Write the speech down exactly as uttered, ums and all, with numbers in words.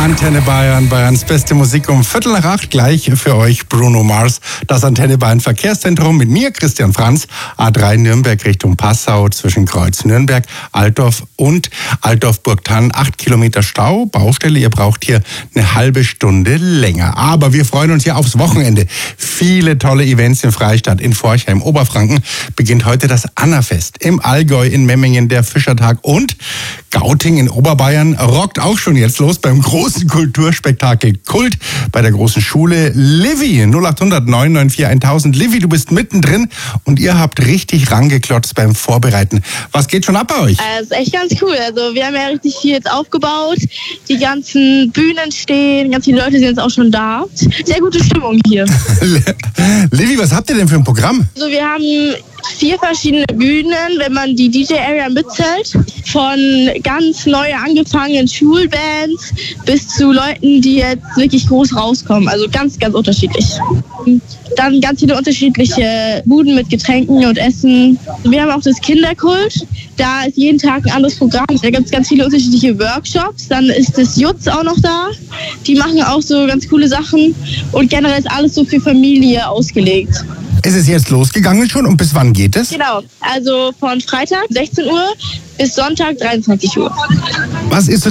Antenne Bayern, Bayerns beste Musik um Viertel nach acht. Gleich für euch Bruno Mars. Das Antenne Bayern Verkehrszentrum mit mir, Christian Franz. A drei Nürnberg Richtung Passau zwischen Kreuz Nürnberg, Altdorf und Altdorf-Burgthann. Acht Kilometer Stau, Baustelle. Ihr braucht hier eine halbe Stunde länger. Aber wir freuen uns ja aufs Wochenende. Viele tolle Events in Freistadt, in Forchheim, Oberfranken. Beginnt heute das Annafest. Im Allgäu, in Memmingen der Fischertag und Gauting in Oberbayern rockt auch schon jetzt los beim großen Kulturspektakel Kult bei der großen Schule. Livy, null acht hundert neun neun vier tausend. Livy, du bist mittendrin und ihr habt richtig rangeklotzt beim Vorbereiten. Was geht schon ab bei euch? Das ist echt ganz cool. Also wir haben ja richtig viel jetzt aufgebaut. Die ganzen Bühnen stehen, ganz viele Leute sind jetzt auch schon da. Sehr gute Stimmung hier. Livy, was habt ihr denn für ein Programm? Also wir haben vier verschiedene Bühnen, wenn man die D J-Area mitzählt. Von ganz neu angefangenen Schulbands bis zu Leuten, die jetzt wirklich groß rauskommen. Also ganz, ganz unterschiedlich. Dann ganz viele unterschiedliche Buden mit Getränken und Essen. Wir haben auch das Kinderkult. Da ist jeden Tag ein anderes Programm. Da gibt es ganz viele unterschiedliche Workshops. Dann ist das Jutz auch noch da. Die machen auch so ganz coole Sachen. Und generell ist alles so für Familie ausgelegt. Ist es jetzt losgegangen schon und bis wann geht es? Genau, also von Freitag sechzehn Uhr bis Sonntag dreiundzwanzig Uhr. Was ist